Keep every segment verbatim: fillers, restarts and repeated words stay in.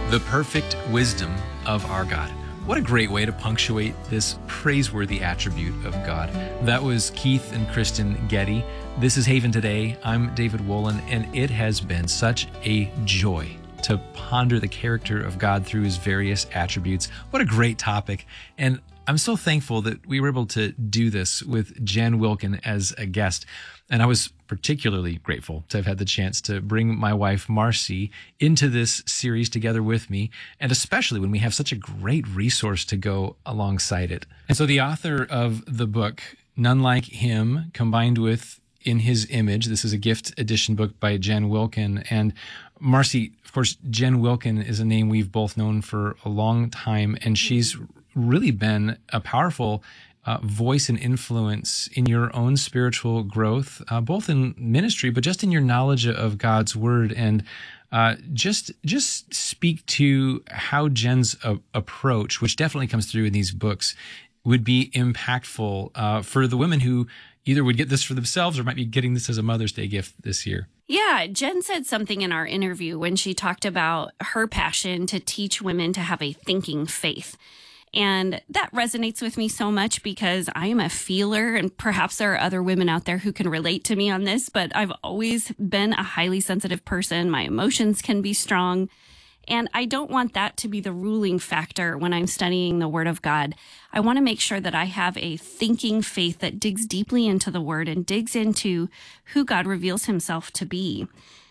The perfect wisdom of our God. What a great way to punctuate this praiseworthy attribute of God. That was Keith and Kristen Getty. This is Haven Today. I'm David Wolin, and it has been such a joy to ponder the character of God through his various attributes. What a great topic. And I'm so thankful that we were able to do this with Jen Wilkin as a guest. And I was particularly grateful to have had the chance to bring my wife, Marcy, into this series together with me, and especially when we have such a great resource to go alongside it. And so the author of the book, None Like Him, combined with In His Image, this is a gift edition book by Jen Wilkin. And Marcy, of course, Jen Wilkin is a name we've both known for a long time, and she's really been a powerful Uh, voice and influence in your own spiritual growth, uh, both in ministry, but just in your knowledge of God's word. And uh, just just speak to how Jen's uh, approach, which definitely comes through in these books, would be impactful uh, for the women who either would get this for themselves or might be getting this as a Mother's Day gift this year. Yeah, Jen said something in our interview when she talked about her passion to teach women to have a thinking faith. And that resonates with me so much because I am a feeler, and perhaps there are other women out there who can relate to me on this, but I've always been a highly sensitive person. My emotions can be strong, and I don't want that to be the ruling factor when I'm studying the Word of God. I want to make sure that I have a thinking faith that digs deeply into the Word and digs into who God reveals himself to be.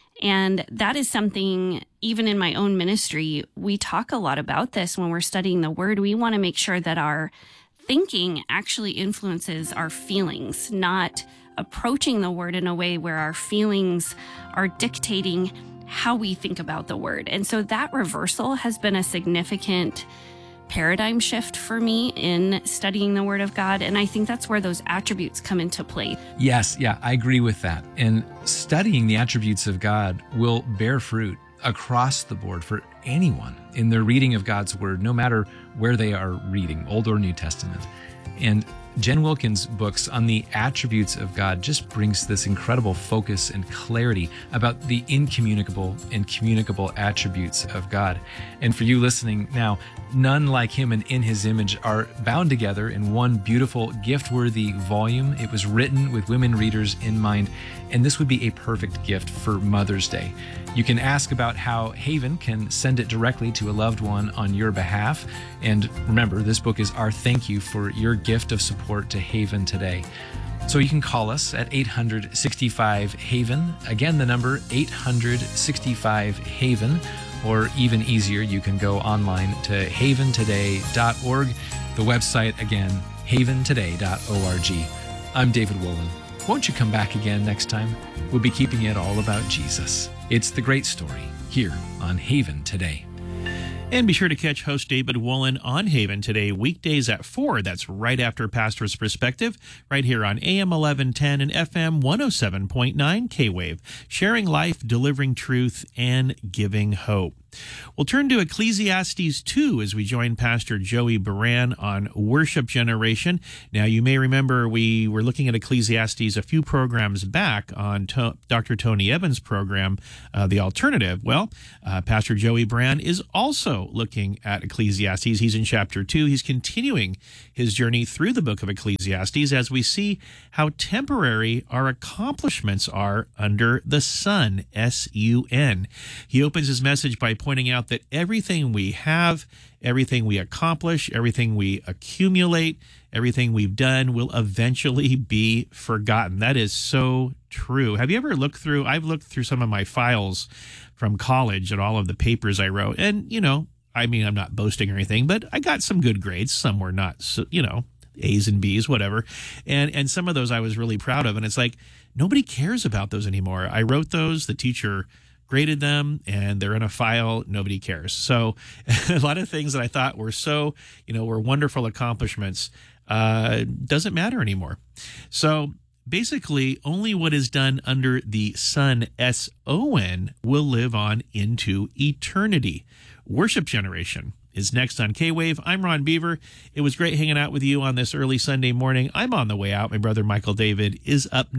And that is something, even in my own ministry, we talk a lot about this when we're studying the Word. We want to make sure that our thinking actually influences our feelings, not approaching the Word in a way where our feelings are dictating how we think about the Word. And so that reversal has been a significant paradigm shift for me in studying the Word of God. And I think that's where those attributes come into play. Yes, yeah, I agree with that. And studying the attributes of God will bear fruit across the board for anyone in their reading of God's Word, no matter where they are reading, Old or New Testament. And Jen Wilkin's books on the attributes of God just brings this incredible focus and clarity about the incommunicable and communicable attributes of God. And for you listening now, None Like Him and In His Image are bound together in one beautiful, gift-worthy volume. It was written with women readers in mind, and this would be a perfect gift for Mother's Day. You can ask about how Haven can send it directly to a loved one on your behalf. And remember, this book is our thank you for your gift of support to Haven today. So you can call us at eight hundred sixty-five Haven. Again, the number eight hundred sixty-five Haven. Or even easier, you can go online to haven today dot org. The website, again, haven today dot org. I'm David Wolin. Won't you come back again next time? We'll be keeping it all about Jesus. It's the great story here on Haven Today. And be sure to catch host David Wolin on Haven Today, weekdays at four. That's right after Pastor's Perspective, right here on A M eleven ten and F M one oh seven point nine K-Wave, sharing life, delivering truth, and giving hope. We'll turn to Ecclesiastes two as we join Pastor Joey Baran on Worship Generation. Now, you may remember we were looking at Ecclesiastes a few programs back on to- Doctor Tony Evans' program, uh, The Alternative. Well, uh, Pastor Joey Baran is also looking at Ecclesiastes. He's in chapter two. He's continuing his journey through the book of Ecclesiastes as we see how temporary our accomplishments are under the sun, S U N. He opens his message by pointing out that everything we have, everything we accomplish, everything we accumulate, everything we've done will eventually be forgotten. That is so true. Have you ever looked through, I've looked through some of my files from college and all of the papers I wrote. And, you know, I mean, I'm not boasting or anything, but I got some good grades. Some were not, so, you know, A's and B's, whatever. And and some of those I was really proud of. And it's like, nobody cares about those anymore. I wrote those, the teacher graded them, and they're in a file. Nobody cares. So a lot of things that I thought were so, you know, were wonderful accomplishments, uh, doesn't matter anymore. So basically, only what is done under the sun, S O N, will live on into eternity. Worship Generation is next on K-Wave. I'm Ron Beaver. It was great hanging out with you on this early Sunday morning. I'm on the way out. My brother Michael David is up next.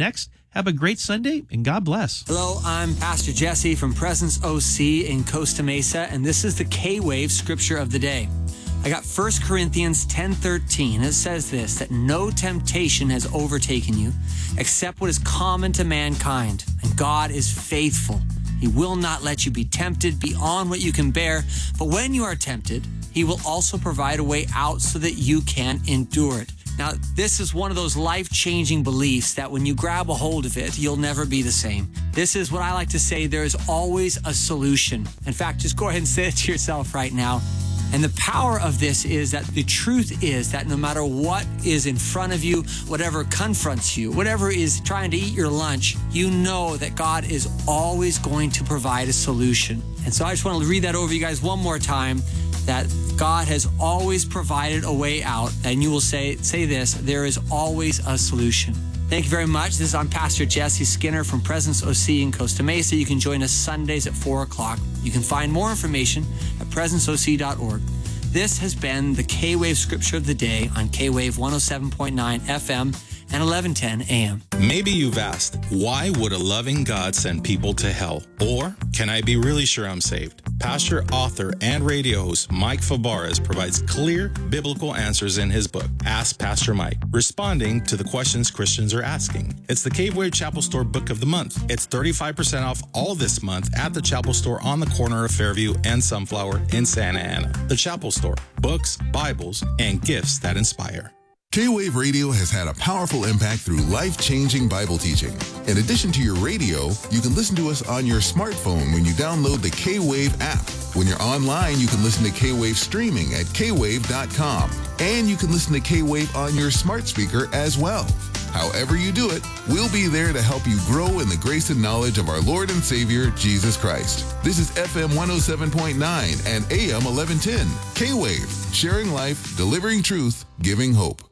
Have a great Sunday, and God bless. Hello, I'm Pastor Jesse from Presence O C in Costa Mesa, and this is the K-Wave Scripture of the Day. I got First Corinthians ten thirteen. It says this, that no temptation has overtaken you except what is common to mankind, and God is faithful. He will not let you be tempted beyond what you can bear, but when you are tempted, He will also provide a way out so that you can endure it. Now, this is one of those life-changing beliefs that when you grab a hold of it, you'll never be the same. This is what I like to say, there is always a solution. In fact, just go ahead and say it to yourself right now. And the power of this is that the truth is that no matter what is in front of you, whatever confronts you, whatever is trying to eat your lunch, you know that God is always going to provide a solution. And so I just want to read that over you guys one more time, that God has always provided a way out. And you will say, say this, there is always a solution. Thank you very much. This is I'm Pastor Jesse Skinner from Presence O C in Costa Mesa. You can join us Sundays at four o'clock. You can find more information at presence o c dot org. This has been the K-Wave Scripture of the Day on K-Wave one oh seven point nine F M and eleven ten A M. Maybe you've asked, why would a loving God send people to hell? Or, can I be really sure I'm saved? Pastor, author, and radio host Mike Fabarez provides clear biblical answers in his book, Ask Pastor Mike, responding to the questions Christians are asking. It's the K-Wave Chapel Store Book of the Month. It's thirty-five percent off all this month at the Chapel Store on the corner of Fairview and Sunflower in Santa Ana. The Chapel Store, books, Bibles, and gifts that inspire. K-Wave Radio has had a powerful impact through life-changing Bible teaching. In addition to your radio, you can listen to us on your smartphone when you download the K-Wave app. When you're online, you can listen to K-Wave streaming at k wave dot com. And you can listen to K-Wave on your smart speaker as well. However you do it, we'll be there to help you grow in the grace and knowledge of our Lord and Savior, Jesus Christ. This is F M one oh seven point nine and A M eleven ten. K-Wave, sharing life, delivering truth, giving hope.